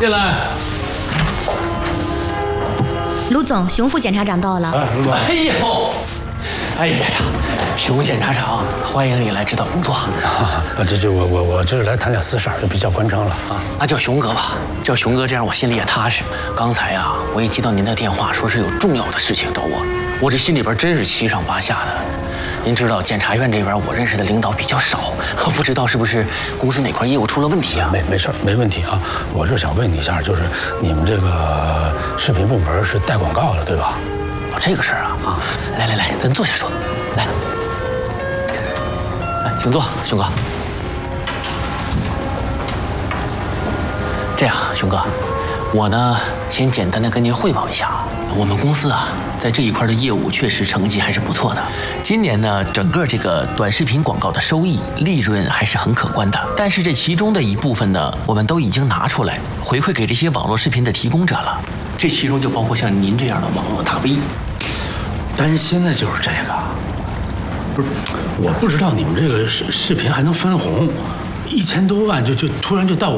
进来。 卢总，熊副检察长到了。 卢总。 哎呀，熊检察长，欢迎你来指导工作。 我就是来谈点私事，就别叫关昌了啊。 那叫熊哥吧，叫熊哥，这样我心里也踏实。刚才呀，我一接到您的电话，说是有重要的事情找我这心里边真是七上八下的。您知道检察院这边我认识的领导比较少，不知道是不是公司哪块业务出了问题啊？ 没事，没问题啊。我就想问你一下，就是你们这个视频部门是带广告的，对吧？ 这个事儿啊，来，咱坐下说。来，请坐，熊哥。这样，熊哥，我呢先简单的跟您汇报一下，我们公司啊在这一块的业务确实成绩还是不错的。今年呢，整个这个短视频广告的收益利润还是很可观的。但是这其中的一部分呢，我们都已经拿出来回馈给这些网络视频的提供者了。这其中就包括像您这样的网络大 V。 担心的就是这个，不是，我不知道你们这个视频还能翻红，1000多万就突然就到